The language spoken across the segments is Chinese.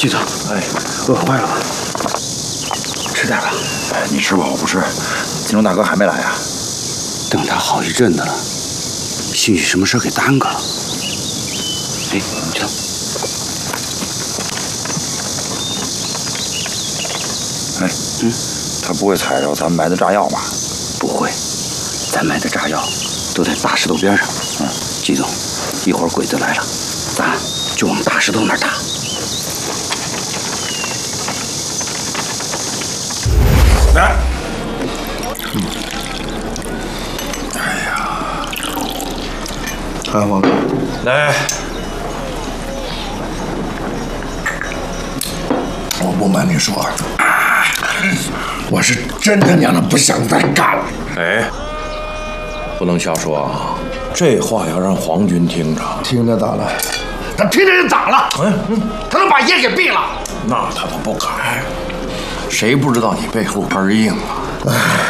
季总，饿坏了，吃点吧。 你吃吧，我不吃。金龙大哥还没来呀？ 等他好一阵子了，兴许什么事给耽搁了。哎，季总， 他不会踩着咱埋的炸药吧？ 不会，咱埋的炸药都在大石头边上。季总，一会儿鬼子来了，咱就往大石头那儿打。 来， 王哥， 来， 我不瞒你说，我是真他娘的不想再干了。 哎，不能瞎说啊！这话要让皇军听着， 听着咋了？他听着又咋了？他能把爷给毙了？ 那他都不敢。谁不知道你背后根硬啊？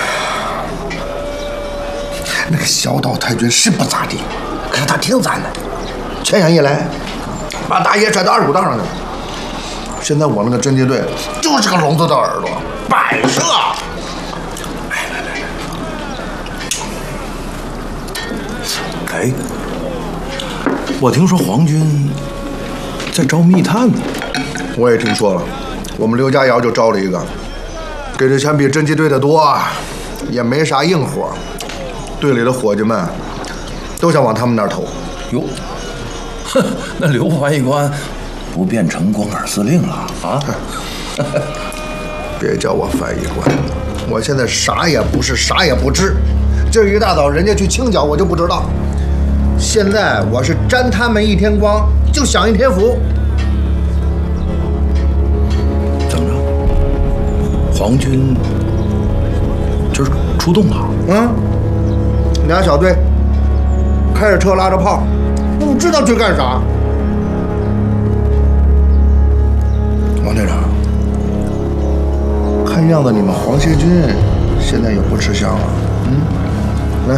那个小岛太君是不咋地，可是他挺惨的。前年一来，把大爷拽到二股道上去了。现在我们的侦缉队就是个聋子的耳朵，摆设。 哎，我听说皇军在招密探呢。 我也听说了，我们刘家窑就招了一个，给的钱比侦缉队的多，也没啥硬活。队里的伙计们都想往他们那儿投。 哟，哼，那刘翻译官不变成光杆司令了啊？ 别叫我翻译官，我现在啥也不是，啥也不知。今儿一大早人家去清剿，我就不知道。现在我是沾他们一天光，就享一天福。 怎么着？皇军今儿出动了？ 俩小队开着车拉着炮，不知道去干啥。王队长，看样子你们皇协军现在也不吃香了。来，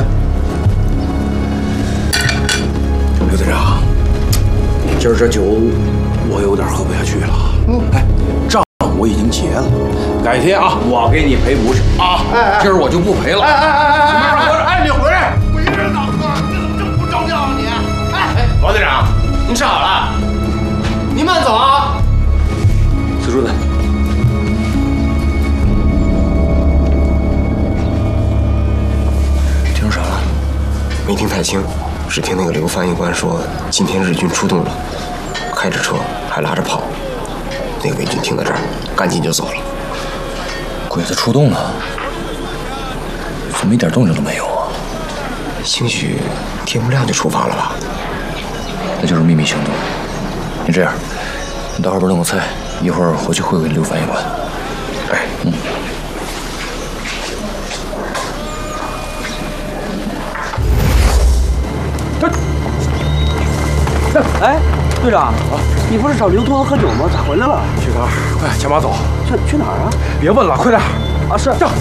刘队长，今儿这酒我有点喝不下去了。账我已经结了，改天啊，我给你赔不是啊。今儿我就不赔了。 你回来！我一人老喝，你怎么这么不着调啊你？ 王队长，您吃好了，您慢走啊。 四柱子， 听说啥了？ 没听太清，只听那个刘翻译官说，今天日军出动了，开着车还拉着炮。那个伪军听到这儿，赶紧就走了。 鬼子出动了，怎么一点动静都没有啊？ 兴许天不亮就出发了吧？ 那就是秘密行动。你这样，你到后边弄个菜，一会儿回去会给刘翻译官。 哎，队长，你不是找刘托喝酒吗？咋回来了？ 去哪儿？快牵马走！ 去哪儿啊？ 别问了，快点！ 啊，是炸！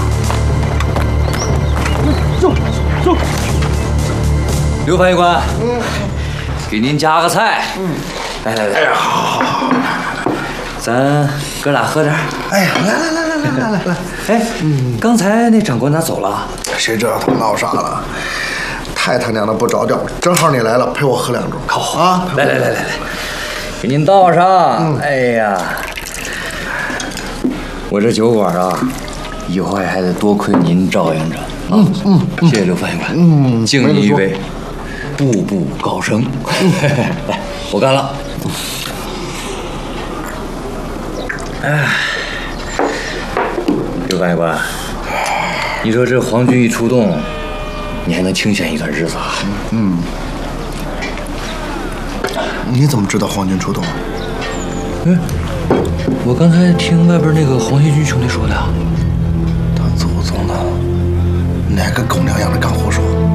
走！ 刘翻译官，给您加个菜。来， 哎呀，好， 咱哥俩喝点。 哎呀，来！ 哎，刚才那长官哪走了？ 谁知道他们闹啥了？太他娘的不着调！正好你来了，陪我喝两盅。 好啊！ 来，给您倒上。哎呀，我这酒馆啊，以后还得多亏您照应着。谢谢刘翻译官。敬你一杯，步步高升。来，我干了。哎，刘翻译官，你说这皇军一出动，你还能清闲一段日子啊？ 你怎么知道皇军出动？ 我刚才听外边那个黄协军兄弟说的。 他祖宗的哪个狗娘养的敢胡说？